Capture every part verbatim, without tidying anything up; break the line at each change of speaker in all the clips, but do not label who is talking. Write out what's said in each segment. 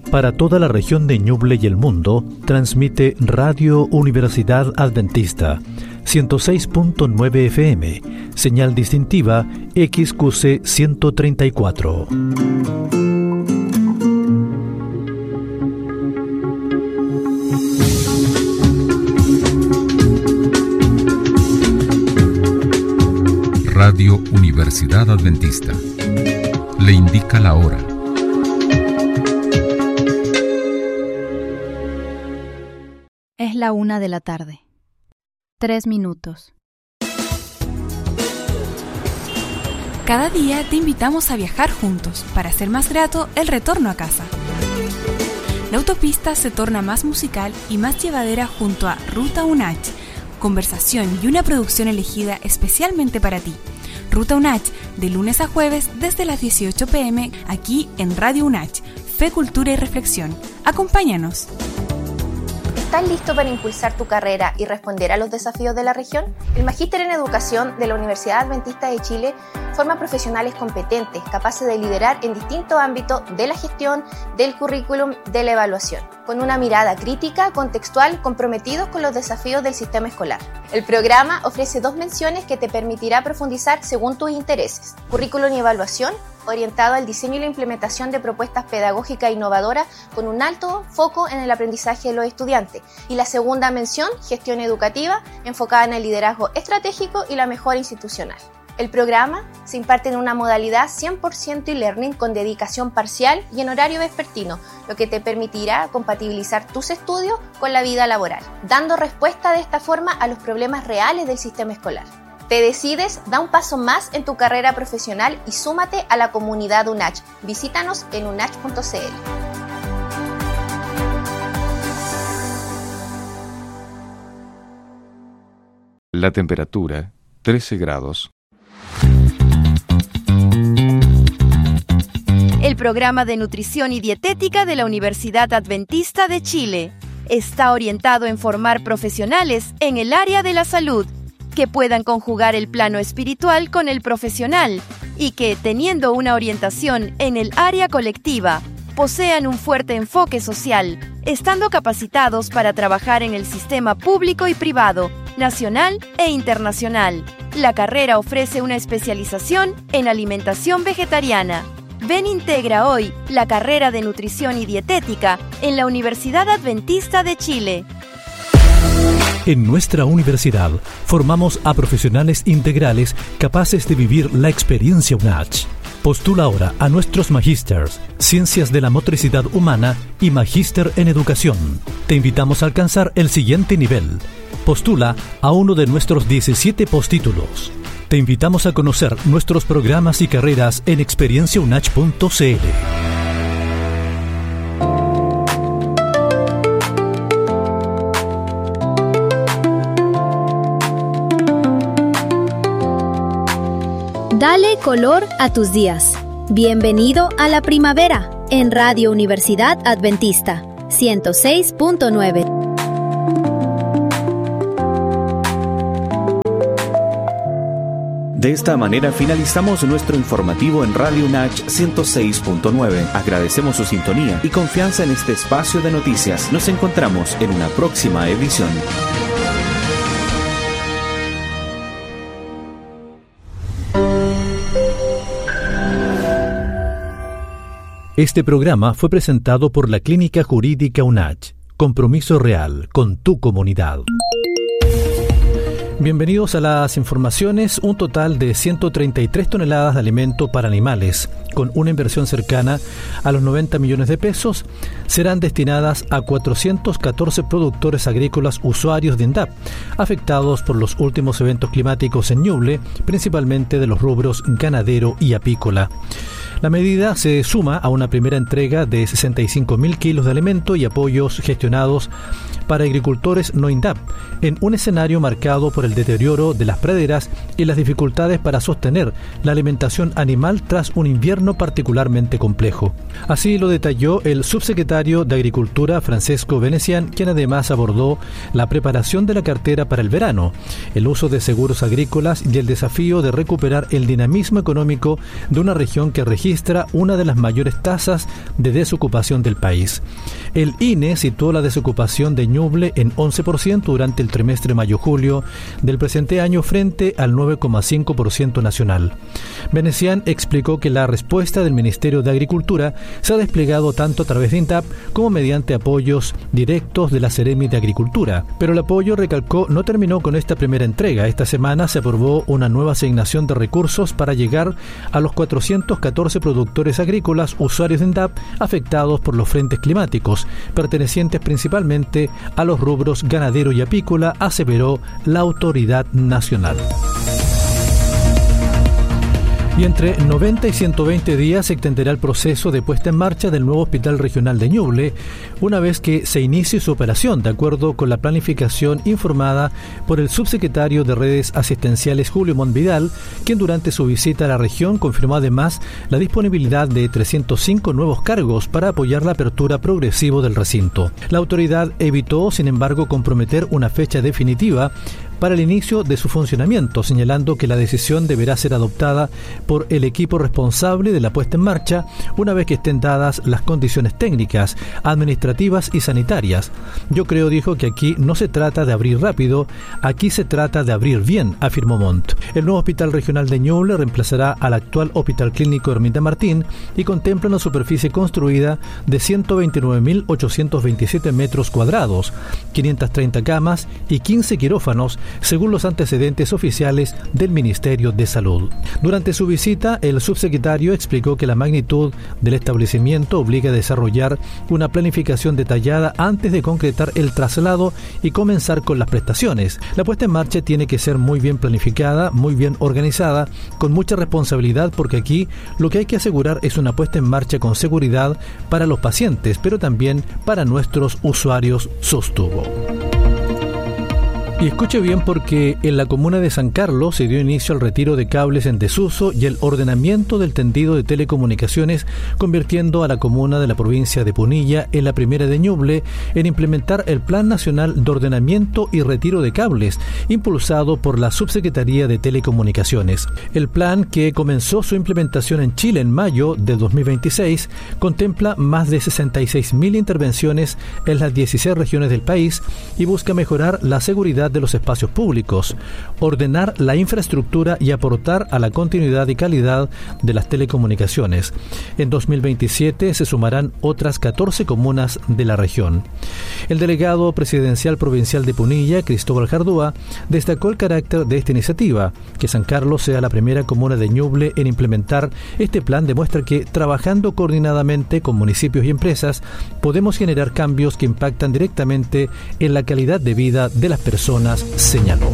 Para toda la región de Ñuble y el mundo, transmite Radio Universidad Adventista, ciento seis punto nueve F M, señal distintiva X Q C ciento treinta y cuatro.
Radio Universidad Adventista le indica la hora.
Es la una de la tarde. Tres minutos.
Cada día te invitamos a viajar juntos para hacer más grato el retorno a casa. La autopista se torna más musical y más llevadera junto a Ruta UNACH, conversación y una producción elegida especialmente para ti. Ruta UNACH, de lunes a jueves desde las dieciocho pm, aquí en Radio UNACH, Fe, Cultura y Reflexión. Acompáñanos.
¿Estás listo para impulsar tu carrera y responder a los desafíos de la región? El Magíster en Educación de la Universidad Adventista de Chile forma profesionales competentes, capaces de liderar en distintos ámbitos de la gestión, del currículum, de la evaluación, con una mirada crítica, contextual, comprometidos con los desafíos del sistema escolar. El programa ofrece dos menciones que te permitirá profundizar según tus intereses: currículum y evaluación, orientado al diseño y la implementación de propuestas pedagógicas innovadoras con un alto foco en el aprendizaje de los estudiantes. Y la segunda mención, gestión educativa, enfocada en el liderazgo estratégico y la mejora institucional. El programa se imparte en una modalidad cien por ciento e-learning con dedicación parcial y en horario vespertino, lo que te permitirá compatibilizar tus estudios con la vida laboral, dando respuesta de esta forma a los problemas reales del sistema escolar. ¿Te decides? Da un paso más en tu carrera profesional y súmate a la comunidad UNACH. Visítanos en unach punto c l.
La temperatura, trece grados.
El programa de nutrición y dietética de la Universidad Adventista de Chile está orientado en formar profesionales en el área de la salud, que puedan conjugar el plano espiritual con el profesional y que, teniendo una orientación en el área colectiva, posean un fuerte enfoque social, estando capacitados para trabajar en el sistema público y privado, nacional e internacional. La carrera ofrece una especialización en alimentación vegetariana. Ven, integra hoy la carrera de nutrición y dietética en la Universidad Adventista de Chile.
En nuestra universidad formamos a profesionales integrales capaces de vivir la experiencia UNACH. Postula ahora a nuestros magísters, Ciencias de la Motricidad Humana y Magíster en Educación. Te invitamos a alcanzar el siguiente nivel. Postula a uno de nuestros diecisiete postítulos. Te invitamos a conocer nuestros programas y carreras en experiencia unach punto c l.
Dale color a tus días. Bienvenido a la primavera en Radio Universidad Adventista ciento seis punto nueve.
De esta manera finalizamos nuestro informativo en Radio UNACH ciento seis punto nueve. Agradecemos su sintonía y confianza en este espacio de noticias. Nos encontramos en una próxima edición.
Este programa fue presentado por la Clínica Jurídica UNACH. Compromiso real con tu comunidad. Bienvenidos a las informaciones. Un total de ciento treinta y tres toneladas de alimento para animales, con una inversión cercana a los noventa millones de pesos, serán destinadas a cuatrocientos catorce productores agrícolas usuarios de INDAP, afectados por los últimos eventos climáticos en Ñuble, principalmente de los rubros ganadero y apícola. La medida se suma a una primera entrega de sesenta y cinco mil kilos de alimento y apoyos gestionados para agricultores no INDAP, en un escenario marcado por el deterioro de las praderas y las dificultades para sostener la alimentación animal tras un invierno particularmente complejo. Así lo detalló el subsecretario de Agricultura, Francesco Venecian, quien además abordó la preparación de la cartera para el verano, el uso de seguros agrícolas y el desafío de recuperar el dinamismo económico de una región que registra una de las mayores tasas de desocupación del país. El I N E situó la desocupación de Ñuble en once por ciento durante el trimestre mayo-julio del presente año frente al nueve coma cinco por ciento nacional. Venecian explicó que la respuesta del Ministerio de Agricultura se ha desplegado tanto a través de INDAP como mediante apoyos directos de la Seremi de Agricultura. Pero el apoyo, recalcó, no terminó con esta primera entrega. Esta semana se aprobó una nueva asignación de recursos para llegar a los cuatrocientos catorce productores agrícolas usuarios de INDAP afectados por los frentes climáticos, pertenecientes principalmente a los rubros ganadero y apícola, aseveró la autoridad nacional. Y entre noventa y ciento veinte días se extenderá el proceso de puesta en marcha del nuevo Hospital Regional de Ñuble, una vez que se inicie su operación, de acuerdo con la planificación informada por el subsecretario de Redes Asistenciales Julio Monvidal, quien durante su visita a la región confirmó además la disponibilidad de trescientos cinco nuevos cargos para apoyar la apertura progresiva del recinto. La autoridad evitó, sin embargo, comprometer una fecha definitiva para el inicio de su funcionamiento, señalando que la decisión deberá ser adoptada por el equipo responsable de la puesta en marcha una vez que estén dadas las condiciones técnicas, administrativas y sanitarias. Yo creo, dijo, que aquí no se trata de abrir rápido, aquí se trata de abrir bien, afirmó Montt. El nuevo Hospital Regional de Ñuble reemplazará al actual Hospital Clínico Ermita Martín y contempla una superficie construida de ciento veintinueve mil ochocientos veintisiete metros cuadrados, quinientas treinta camas y quince quirófanos, según los antecedentes oficiales del Ministerio de Salud. Durante su visita, el subsecretario explicó que la magnitud del establecimiento obliga a desarrollar una planificación detallada antes de concretar el traslado y comenzar con las prestaciones. La puesta en marcha tiene que ser muy bien planificada, muy bien organizada, con mucha responsabilidad, porque aquí lo que hay que asegurar es una puesta en marcha con seguridad para los pacientes, pero también para nuestros usuarios, sostuvo. Y escuche bien, porque en la comuna de San Carlos se dio inicio al retiro de cables en desuso y el ordenamiento del tendido de telecomunicaciones, convirtiendo a la comuna de la provincia de Punilla en la primera de Ñuble en implementar el Plan Nacional de Ordenamiento y Retiro de Cables, impulsado por la Subsecretaría de Telecomunicaciones. El plan, que comenzó su implementación en Chile en mayo de dos mil veintiséis, contempla más de sesenta y seis mil intervenciones en las dieciséis regiones del país y busca mejorar la seguridad de los espacios públicos, ordenar la infraestructura y aportar a la continuidad y calidad de las telecomunicaciones. En dos mil veintisiete se sumarán otras catorce comunas de la región. El delegado presidencial provincial de Punilla, Cristóbal Jardúa, destacó el carácter de esta iniciativa. Que San Carlos sea la primera comuna de Ñuble en implementar este plan demuestra que, trabajando coordinadamente con municipios y empresas, podemos generar cambios que impactan directamente en la calidad de vida de las personas, señaló.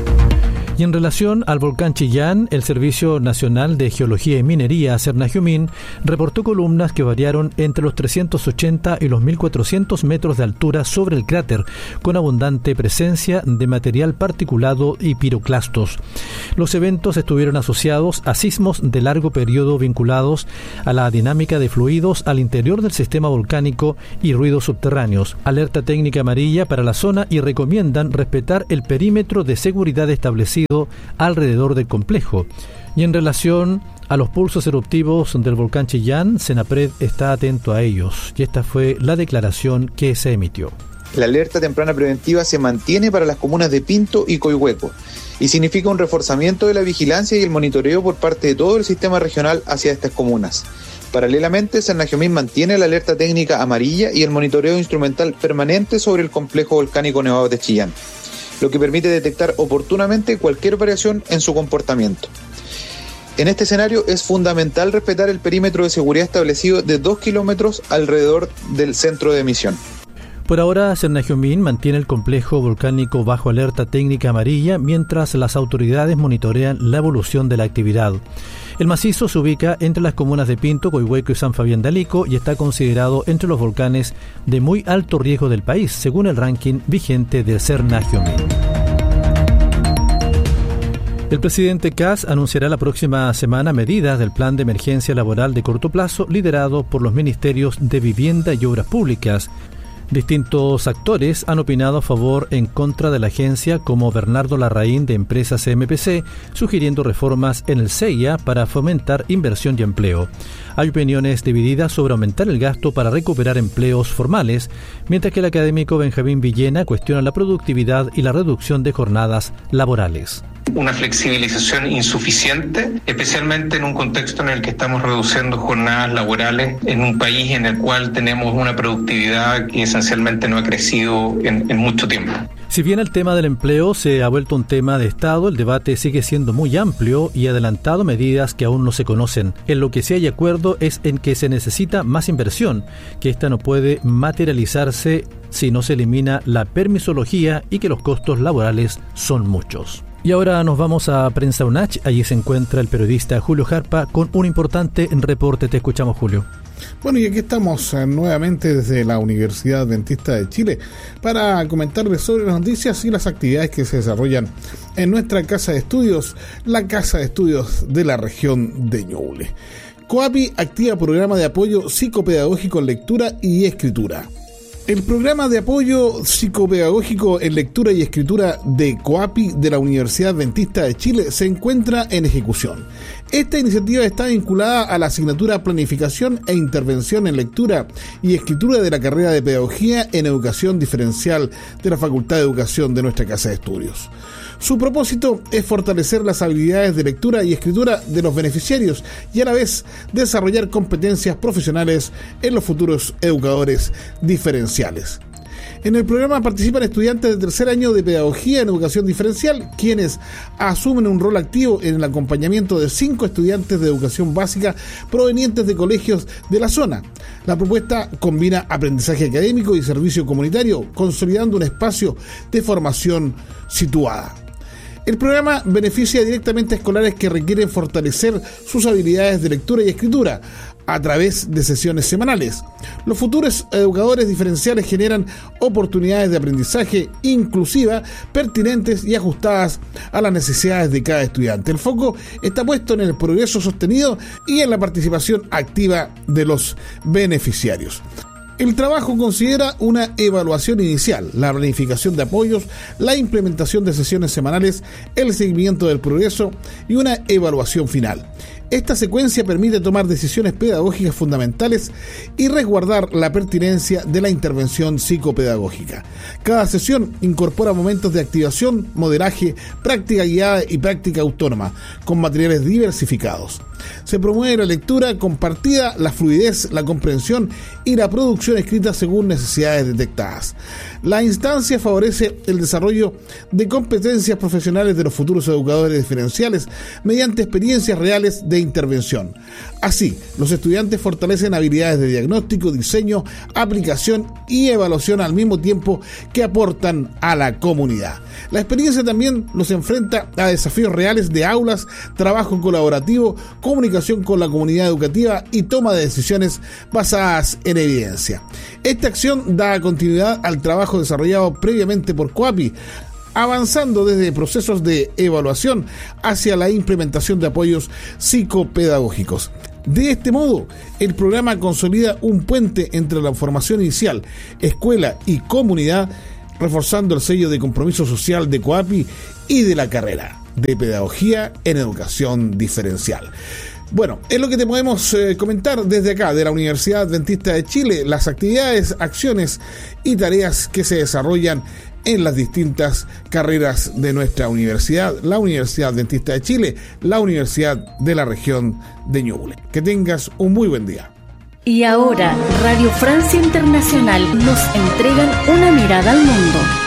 Y en relación al volcán Chillán, el Servicio Nacional de Geología y Minería, Cernagiumín, reportó columnas que variaron entre los trescientos ochenta y los mil cuatrocientos metros de altura sobre el cráter, con abundante presencia de material particulado y piroclastos. Los eventos estuvieron asociados a sismos de largo periodo vinculados a la dinámica de fluidos al interior del sistema volcánico y ruidos subterráneos. Alerta técnica amarilla para la zona y recomiendan respetar el perímetro de seguridad establecido alrededor del complejo. Y en relación a los pulsos eruptivos del volcán Chillán, Senapred está atento a ellos, y esta fue la declaración que se emitió.
La alerta temprana preventiva se mantiene para las comunas de Pinto y Coihueco y significa un reforzamiento de la vigilancia y el monitoreo por parte de todo el sistema regional hacia estas comunas. Paralelamente, Cernagiumín mantiene la alerta técnica amarilla y el monitoreo instrumental permanente sobre el complejo volcánico Nevado de Chillán, lo que permite detectar oportunamente cualquier variación en su comportamiento. En este escenario es fundamental respetar el perímetro de seguridad establecido de dos kilómetros alrededor del centro de emisión.
Por ahora, Cernagiomín mantiene el complejo volcánico bajo alerta técnica amarilla mientras las autoridades monitorean la evolución de la actividad. El macizo se ubica entre las comunas de Pinto, Coihueco y San Fabián de Alico y está considerado entre los volcanes de muy alto riesgo del país, según el ranking vigente del Cernagiomín. El presidente Kast anunciará la próxima semana medidas del plan de emergencia laboral de corto plazo liderado por los ministerios de Vivienda y Obras Públicas. Distintos actores han opinado a favor en contra de la agencia, como Bernardo Larraín de Empresas M P C, sugiriendo reformas en el C E I A para fomentar inversión y empleo. Hay opiniones divididas sobre aumentar el gasto para recuperar empleos formales, mientras que el académico Benjamín Villena cuestiona la productividad y la reducción de jornadas laborales.
Una flexibilización insuficiente, especialmente en un contexto en el que estamos reduciendo jornadas laborales en un país en el cual tenemos una productividad que esencialmente no ha crecido en, en mucho tiempo.
Si bien el tema del empleo se ha vuelto un tema de Estado, el debate sigue siendo muy amplio y ha adelantado medidas que aún no se conocen. En lo que sí hay acuerdo es en que se necesita más inversión, que esta no puede materializarse si no se elimina la permisología y que los costos laborales son muchos. Y ahora nos vamos a Prensa UNACH. Allí se encuentra el periodista Julio Jarpa con un importante reporte. Te escuchamos, Julio.
Bueno, y aquí estamos eh, nuevamente desde la Universidad Adventista de Chile para comentarles sobre las noticias y las actividades que se desarrollan en nuestra casa de estudios, la Casa de Estudios de la región de Ñuble. COAPI activa programa de apoyo psicopedagógico en lectura y escritura. El programa de apoyo psicopedagógico en lectura y escritura de COAPI de la Universidad Adventista de Chile se encuentra en ejecución. Esta iniciativa está vinculada a la asignatura Planificación e Intervención en Lectura y Escritura de la carrera de Pedagogía en Educación Diferencial de la Facultad de Educación de nuestra Casa de Estudios. Su propósito es fortalecer las habilidades de lectura y escritura de los beneficiarios y a la vez desarrollar competencias profesionales en los futuros educadores diferenciales. En el programa participan estudiantes de tercer año de Pedagogía en Educación Diferencial, quienes asumen un rol activo en el acompañamiento de cinco estudiantes de educación básica provenientes de colegios de la zona. La propuesta combina aprendizaje académico y servicio comunitario, consolidando un espacio de formación situada. El programa beneficia directamente a escolares que requieren fortalecer sus habilidades de lectura y escritura a través de sesiones semanales. Los futuros educadores diferenciales generan oportunidades de aprendizaje inclusiva, pertinentes y ajustadas a las necesidades de cada estudiante. El foco está puesto en el progreso sostenido y en la participación activa de los beneficiarios. El trabajo considera una evaluación inicial, la planificación de apoyos, la implementación de sesiones semanales, el seguimiento del progreso y una evaluación final. Esta secuencia permite tomar decisiones pedagógicas fundamentales y resguardar la pertinencia de la intervención psicopedagógica. Cada sesión incorpora momentos de activación, modelaje, práctica guiada y práctica autónoma, con materiales diversificados. Se promueve la lectura compartida, la fluidez, la comprensión y la producción escrita según necesidades detectadas. La instancia favorece el desarrollo de competencias profesionales de los futuros educadores diferenciales mediante experiencias reales de intervención. Así, los estudiantes fortalecen habilidades de diagnóstico, diseño, aplicación y evaluación al mismo tiempo que aportan a la comunidad. La experiencia también los enfrenta a desafíos reales de aulas, trabajo colaborativo, comunicación con la comunidad educativa y toma de decisiones basadas en evidencia. Esta acción da continuidad al trabajo desarrollado previamente por COAPI, avanzando desde procesos de evaluación hacia la implementación de apoyos psicopedagógicos. De este modo, el programa consolida un puente entre la formación inicial, escuela y comunidad, reforzando el sello de compromiso social de COAPI y de la carrera de Pedagogía en Educación Diferencial. Bueno, es lo que te podemos eh, comentar desde acá, de la Universidad Adventista de Chile, las actividades, acciones y tareas que se desarrollan en las distintas carreras de nuestra universidad, la Universidad Adventista de Chile, la Universidad de la región de Ñuble. Que tengas un muy buen día.
Y ahora, Radio Francia Internacional nos entregan una mirada al mundo.